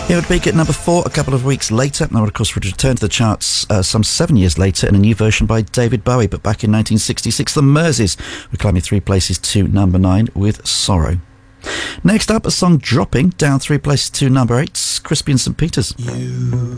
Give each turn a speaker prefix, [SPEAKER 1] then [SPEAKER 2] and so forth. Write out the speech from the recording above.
[SPEAKER 1] It would peak at number 4 a couple of weeks later, and of course would return to the charts some 7 years later in a new version by David Bowie. But back in 1966, the Merseys were climbing 3 places to number 9 with Sorrow. Next up, a song dropping down 3 places to number 8, Crispy and St. Peters.